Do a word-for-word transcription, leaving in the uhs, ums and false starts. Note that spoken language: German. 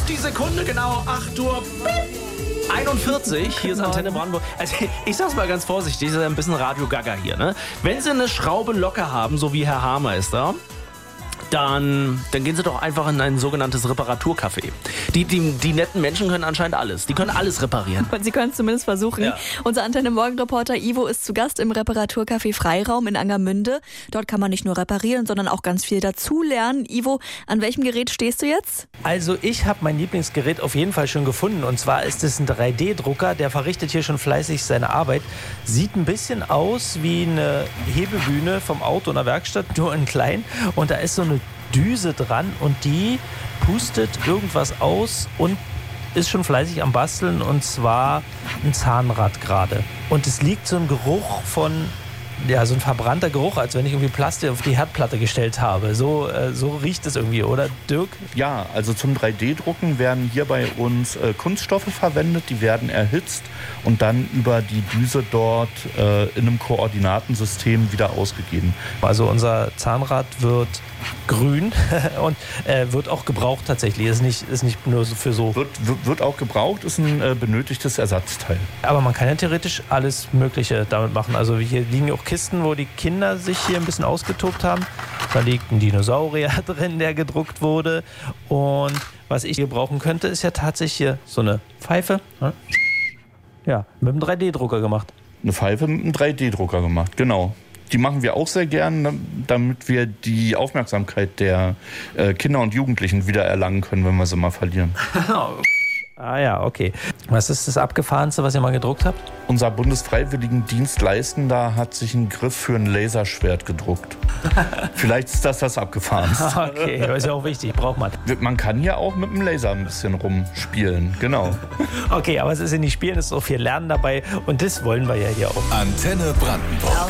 die Sekunde genau acht Uhr einundvierzig. Hier ist Antenne Brandenburg. Also ich sag's mal ganz vorsichtig, das ist ein bisschen Radio Gaga hier, ne? Wenn Sie eine Schraube locker haben, so wie Herr Haarmeister, dann, dann gehen Sie doch einfach in ein sogenanntes Reparaturcafé. Die, die, die netten Menschen können anscheinend alles. Die können alles reparieren. Und sie können es zumindest versuchen. Ja. Unser Antenne-Morgen-Reporter Ivo ist zu Gast im Reparaturcafé Freiraum in Angermünde. Dort kann man nicht nur reparieren, sondern auch ganz viel dazulernen. Ivo, an welchem Gerät stehst du jetzt? Also ich habe mein Lieblingsgerät auf jeden Fall schon gefunden. Und zwar ist es ein drei D Drucker. Der verrichtet hier schon fleißig seine Arbeit. Sieht ein bisschen aus wie eine Hebebühne vom Auto in der Werkstatt, nur in klein. Und da ist so eine Düse dran und die pustet irgendwas aus und ist schon fleißig am Basteln, und zwar ein Zahnrad gerade. Und es liegt so ein Geruch von, ja, so ein verbrannter Geruch, als wenn ich irgendwie Plastik auf die Herdplatte gestellt habe. So, äh, so riecht es irgendwie, oder Dirk? Ja, also zum drei D Drucken werden hier bei uns äh, Kunststoffe verwendet, die werden erhitzt und dann über die Düse dort äh, in einem Koordinatensystem wieder ausgegeben. Also unser Zahnrad wird grün und äh, wird auch gebraucht tatsächlich. Ist nicht, ist nicht nur so für so. Wird, wird auch gebraucht, ist ein äh, benötigtes Ersatzteil. Aber man kann ja theoretisch alles Mögliche damit machen. Also hier liegen auch Kisten, wo die Kinder sich hier ein bisschen ausgetobt haben. Da liegt ein Dinosaurier drin, der gedruckt wurde. Und was ich hier brauchen könnte, ist ja tatsächlich hier so eine Pfeife. Ja, mit einem drei D Drucker gemacht. Eine Pfeife mit einem drei D Drucker gemacht, genau. Die machen wir auch sehr gern, damit wir die Aufmerksamkeit der äh, Kinder und Jugendlichen wieder erlangen können, wenn wir sie mal verlieren. Ah ja, okay. Was ist das Abgefahrenste, was ihr mal gedruckt habt? Unser Bundesfreiwilligendienstleistender hat sich einen Griff für ein Laserschwert gedruckt. Vielleicht ist das das Abgefahrenste. Okay, das ist ja auch wichtig, braucht man. Man kann ja auch mit dem Laser ein bisschen rumspielen, genau. Okay, aber es ist ja nicht Spielen, es ist auch viel Lernen dabei und das wollen wir ja hier auch. Antenne Brandenburg.